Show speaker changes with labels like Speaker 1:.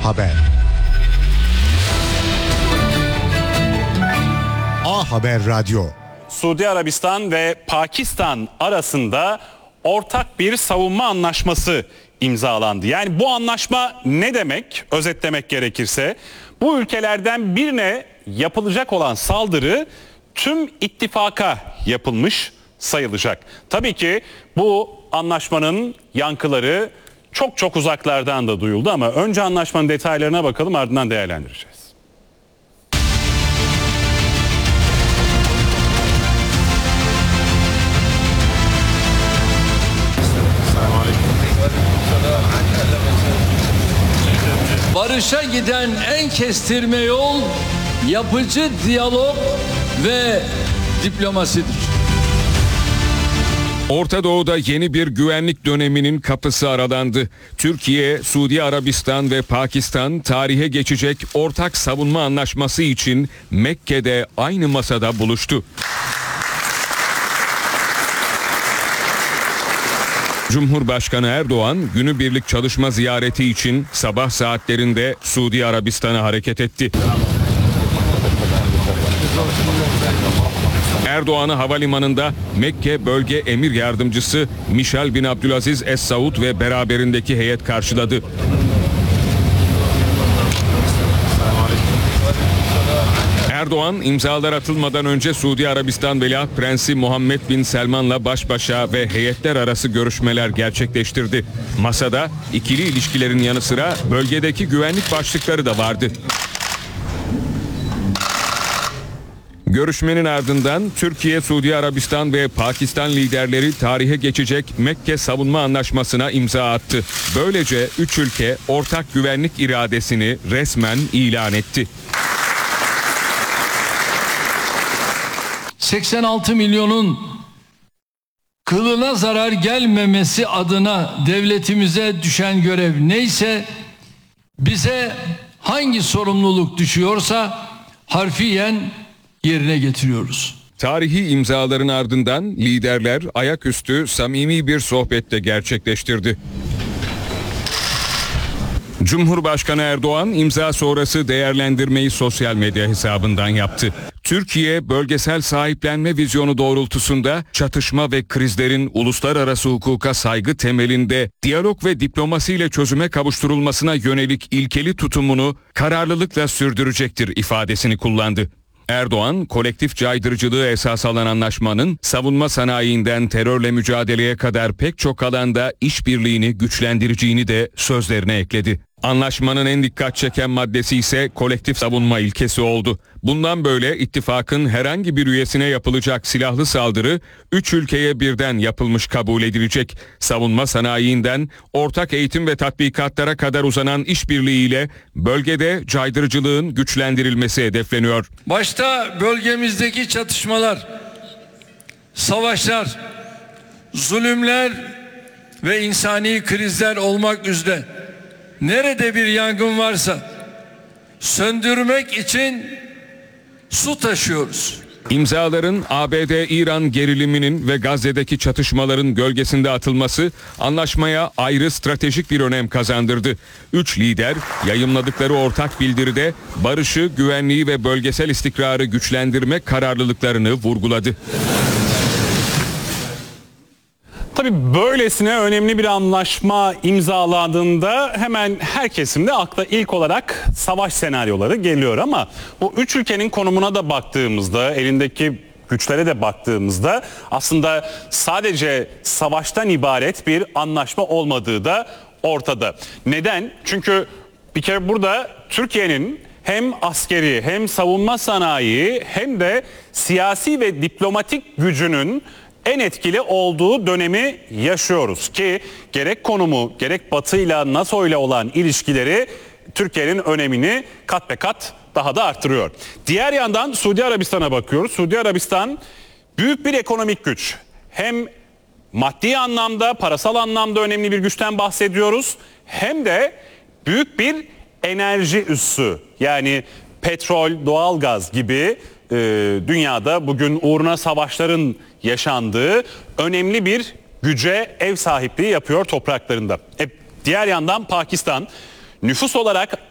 Speaker 1: Haber. A Haber Radyo.
Speaker 2: Suudi Arabistan ve Pakistan arasında ortak bir savunma anlaşması imzalandı. Yani bu anlaşma ne demek? Özetlemek gerekirse bu ülkelerden birine yapılacak olan saldırı tüm ittifaka yapılmış sayılacak. Tabii ki bu anlaşmanın yankıları çok uzaklardan da duyuldu ama önce anlaşmanın detaylarına bakalım, ardından değerlendireceğiz.
Speaker 3: Barışa giden en kestirme yol yapıcı diyalog ve diplomasidir.
Speaker 4: Orta Doğu'da yeni bir güvenlik döneminin kapısı aralandı. Türkiye, Suudi Arabistan ve Pakistan tarihe geçecek ortak savunma anlaşması için Mekke'de aynı masada buluştu. Cumhurbaşkanı Erdoğan günübirlik çalışma ziyareti için sabah saatlerinde Suudi Arabistan'a hareket etti. Erdoğan'ı havalimanında Mekke Bölge Emir Yardımcısı Michel bin Abdülaziz Es Saud ve beraberindeki heyet karşıladı. Erdoğan imzalar atılmadan önce Suudi Arabistan Veliaht Prensi Muhammed bin Selman'la baş başa ve heyetler arası görüşmeler gerçekleştirdi. Masada ikili ilişkilerin yanı sıra bölgedeki güvenlik başlıkları da vardı. Görüşmenin ardından Türkiye, Suudi Arabistan ve Pakistan liderleri tarihe geçecek Mekke Savunma Anlaşması'na imza attı. Böylece üç ülke ortak güvenlik iradesini resmen ilan etti.
Speaker 3: 86 milyonun kılına zarar gelmemesi adına devletimize düşen görev neyse, bize hangi sorumluluk düşüyorsa harfiyen yerine getiriyoruz.
Speaker 4: Tarihi imzaların ardından liderler ayaküstü samimi bir sohbet de gerçekleştirdi. Cumhurbaşkanı Erdoğan imza sonrası değerlendirmeyi sosyal medya hesabından yaptı. Türkiye, bölgesel sahiplenme vizyonu doğrultusunda çatışma ve krizlerin uluslararası hukuka saygı temelinde diyalog ve diplomasiyle çözüme kavuşturulmasına yönelik ilkeli tutumunu kararlılıkla sürdürecektir ifadesini kullandı. Erdoğan, kolektif caydırıcılığı esas alan anlaşmanın savunma sanayinden terörle mücadeleye kadar pek çok alanda işbirliğini güçlendireceğini de sözlerine ekledi. Anlaşmanın en dikkat çeken maddesi ise kolektif savunma ilkesi oldu. Bundan böyle ittifakın herhangi bir üyesine yapılacak silahlı saldırı 3 ülkeye birden yapılmış kabul edilecek. Savunma sanayinden ortak eğitim ve tatbikatlara kadar uzanan işbirliğiyle bölgede caydırıcılığın güçlendirilmesi hedefleniyor.
Speaker 3: Başta bölgemizdeki çatışmalar, savaşlar, zulümler ve insani krizler olmak üzere nerede bir yangın varsa söndürmek için su taşıyoruz.
Speaker 4: İmzaların ABD-İran geriliminin ve Gazze'deki çatışmaların gölgesinde atılması anlaşmaya ayrı stratejik bir önem kazandırdı. Üç lider yayımladıkları ortak bildiride barışı, güvenliği ve bölgesel istikrarı güçlendirme kararlılıklarını vurguladı.
Speaker 2: Tabii böylesine önemli bir anlaşma imzalandığında hemen her kesimde akla ilk olarak savaş senaryoları geliyor ama bu üç ülkenin konumuna da baktığımızda, elindeki güçlere de baktığımızda aslında sadece savaştan ibaret bir anlaşma olmadığı da ortada. Neden? Çünkü bir kere burada Türkiye'nin hem askeri hem savunma sanayi hem de siyasi ve diplomatik gücünün en etkili olduğu dönemi yaşıyoruz ki gerek konumu gerek Batı ile NATO ile olan ilişkileri Türkiye'nin önemini kat be kat daha da arttırıyor. Diğer yandan Suudi Arabistan'a bakıyoruz. Suudi Arabistan büyük bir ekonomik güç. Hem maddi anlamda, parasal anlamda önemli bir güçten bahsediyoruz. Hem de büyük bir enerji üssü. Yani petrol, doğalgaz gibi dünyada bugün uğruna savaşların yaşandığı önemli bir güce ev sahipliği yapıyor topraklarında. Diğer yandan Pakistan nüfus olarak